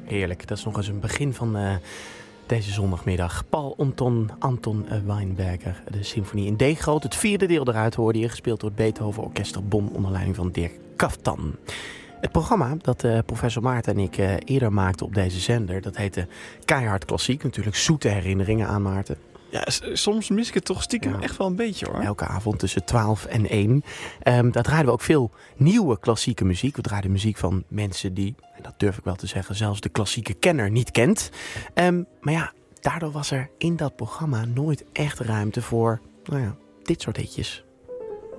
heerlijk. Dat is nog eens een begin van deze zondagmiddag. Paul Anton Weinberger, de symfonie in D-groot. Het vierde deel eruit hoorde je, gespeeld door het Beethoven Orkester Bonn onder leiding van Dirk Kaftan. Het programma dat professor Maarten en ik eerder maakten op deze zender, dat heette Keihard Klassiek. Natuurlijk zoete herinneringen aan Maarten. Ja, soms mis ik het toch stiekem echt wel een beetje, hoor. Elke avond tussen 12 en 1. Daar draaiden we ook veel nieuwe klassieke muziek. We draaiden muziek van mensen die, en dat durf ik wel te zeggen, zelfs de klassieke kenner niet kent. Maar ja, daardoor was er in dat programma nooit echt ruimte voor dit soort hitjes.